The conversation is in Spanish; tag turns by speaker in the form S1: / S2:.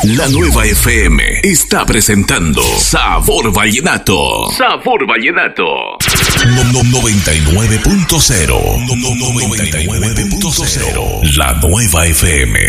S1: La Nueva FM está presentando Sabor Vallenato. Sabor Vallenato. 99.0. 99.0. La Nueva FM.